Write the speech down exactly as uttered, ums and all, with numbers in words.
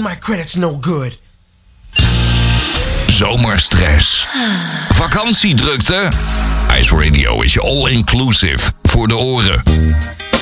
my credit's no good. Zomerstress. Vakantiedrukte. Ice Radio is je all-inclusive voor de oren.